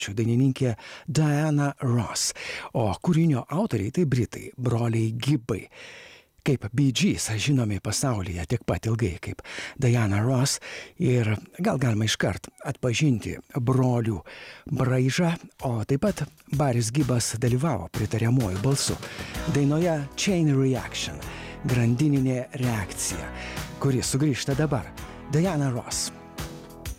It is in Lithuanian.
čia dainininkė Diana Ross, o kūrinio autoriai tai britai, broliai Gibai. Kaip Bee Gees žinomi pasaulyje tiek pat ilgai kaip Diana Ross ir gal galima iškart atpažinti brolių braižą, o taip pat Baris Gibas dalyvavo pritariamuoju balsu dainoje Chain Reaction, grandininė reakcija, kuri sugrįžta dabar. Diana Ross.